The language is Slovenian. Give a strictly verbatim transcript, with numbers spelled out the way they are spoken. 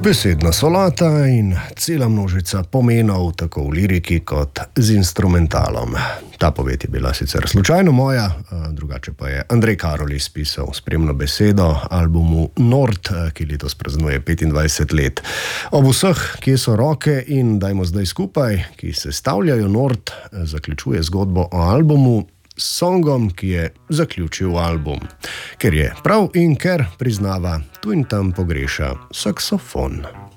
Besedna solata in cela množica pomenov, tako v liriki kot z instrumentalom. Ta poved je bila sicer slučajno moja, drugače pa je Andrej Karoli spisal spremno besedo albumu Nord, ki letos praznuje petindvajset let. Ob vseh, kje so roke in dajmo zdaj skupaj, ki sestavljajo Nord, zaključuje zgodbo o albumu s songom, ki je zaključil album. Ker je prav in ker priznava, tu in tam pogreša saksofon.